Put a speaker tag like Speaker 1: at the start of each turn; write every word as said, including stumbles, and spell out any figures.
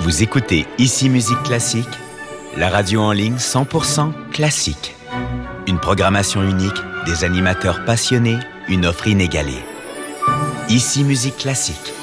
Speaker 1: Vous écoutez Ici Musique Classique, la radio en ligne cent pour cent classique. Une programmation unique, des animateurs passionnés, une offre inégalée. Ici Musique Classique.